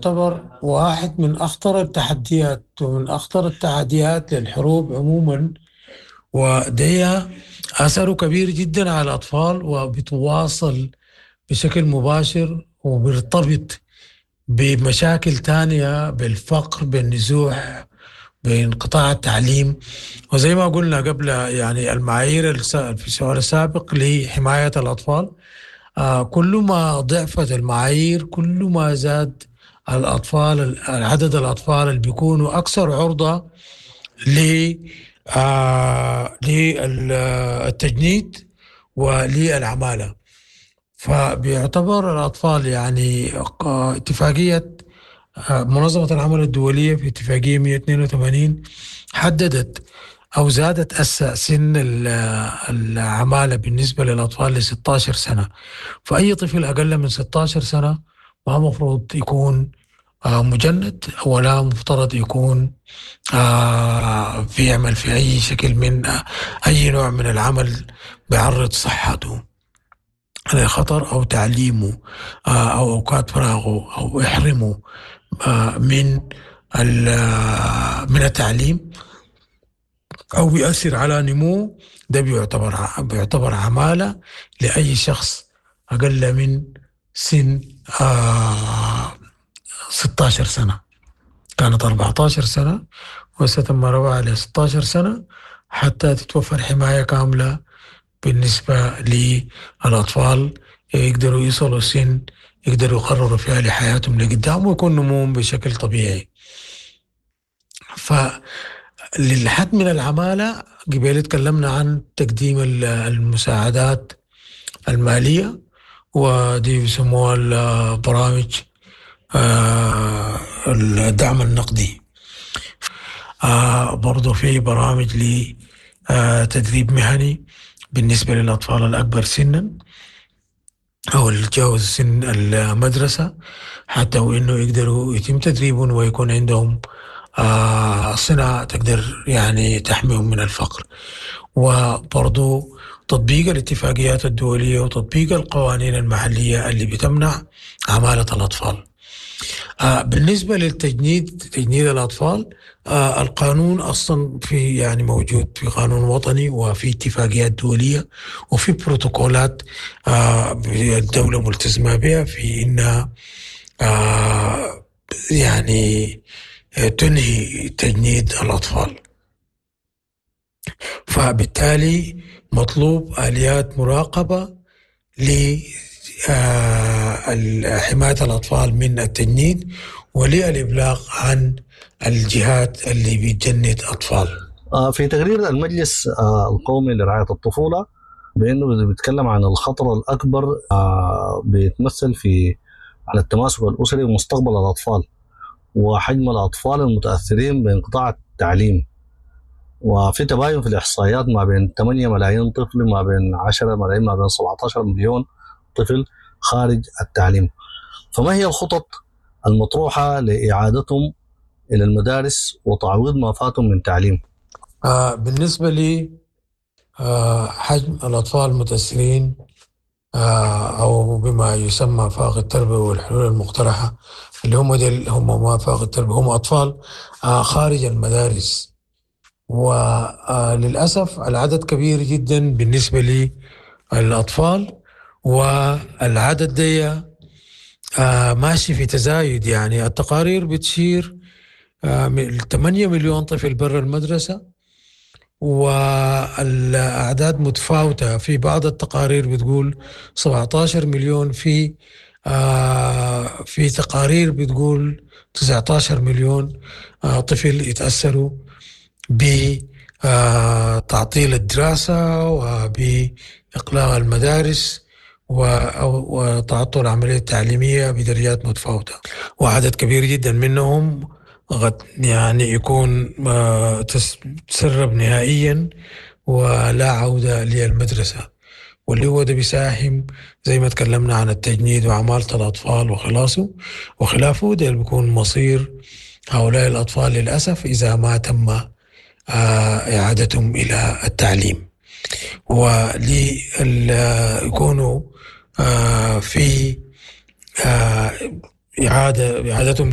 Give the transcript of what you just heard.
بيعتبر واحد من أخطر التحديات ومن أخطر التحديات للحروب عموما، ودي أثره كبير جدا على الأطفال وبتواصل بشكل مباشر وبيرتبط بمشاكل تانية، بالفقر، بالنزوح، بانقطاع التعليم. وزي ما قلنا قبل، يعني المعايير في السؤال السابق لحماية الأطفال، كل ما ضعفت المعايير كل ما زاد عدد الأطفال اللي بيكونوا أكثر عرضة للتجنيد وللعمالة. فبيعتبر الأطفال يعني اتفاقية منظمة العمل الدولية في اتفاقية 182 حددت أو زادت سن العمالة بالنسبة للأطفال ل 16 سنة. فأي طفل أقل من 16 سنة ما مفروض يكون مجند، ولا مفترض يكون بيعمل في أي شكل من أي نوع من العمل بيعرض صحته لخطر، أو تعليمه أو أوقات فراغه، أو يحرمه من من التعليم، أو يؤثر على نموه. ده بيعتبر عمالة لأي شخص أقل من سن 16 سنة. كانت 14 سنة وستم رفعها ل 16 سنة حتى تتوفر حماية كاملة بالنسبة للأطفال، يقدروا يصلوا سن يقدروا يقرروا فيها لحياتهم لقدام ويكون نموهم بشكل طبيعي. فللحد من العمالة قبل تكلمنا عن تقديم المساعدات المالية، ودي بيسموها البرامج الدعم النقدي. برضو في برامج لتدريب مهني بالنسبة للأطفال الأكبر سنا أو اللي تجاوز سن المدرسة، حتى وإنه يقدروا يتم تدريبهم ويكون عندهم صناعة تقدر يعني تحميهم من الفقر. وبرضو تطبيق الاتفاقيات الدولية وتطبيق القوانين المحلية اللي بتمنع عمالة الأطفال. بالنسبة تجنيد الأطفال، القانون أصلا في يعني موجود في قانون وطني وفي اتفاقيات دولية وفي بروتوكولات الدولة ملتزمة بها في إنها يعني تنهي تجنيد الأطفال. فبالتالي مطلوب آليات مراقبة لحماية الأطفال من التجنيد وللإبلاغ عن الجهات اللي بتجند أطفال. في تقرير المجلس القومي لرعاية الطفولة بأنه بيتكلم عن الخطر الأكبر بيتمثل في على التماسك الأسري ومستقبل الأطفال وحجم الأطفال المتأثرين بانقطاع التعليم. وفي تباين في الإحصائيات ما بين 8 ملايين طفل، ما بين 10 ملايين، ما بين 17 مليون طفل خارج التعليم. فما هي الخطط المطروحة لإعادتهم إلى المدارس وتعويض ما فاتهم من تعليم؟ بالنسبة لي حجم الأطفال المتأثرين أو بما يسمى فائق التربية والحلول المقترحة، اللي هم ما فائق التربية، هم أطفال خارج المدارس. وللأسف العدد كبير جدا بالنسبة للأطفال، والعدد ده ماشي في تزايد. يعني التقارير بتشير 8 مليون طفل برا المدرسة، والأعداد متفاوتة. في بعض التقارير بتقول 17 مليون، في تقارير بتقول 19 مليون طفل يتأثروا بتعطيل الدراسة وبإقلاع المدارس وتعطل العملية التعليمية بدرجات متفاوتة. وعدد كبير جدا منهم قد يعني يكون تسرب نهائيا ولا عودة للمدرسة، واللي هو ده بيساهم زي ما تكلمنا عن التجنيد وعمالة الأطفال وخلافه. ده بيكون مصير هؤلاء الأطفال للأسف إذا ما تم إعادتهم إلى التعليم، وليكونوا في إعادتهم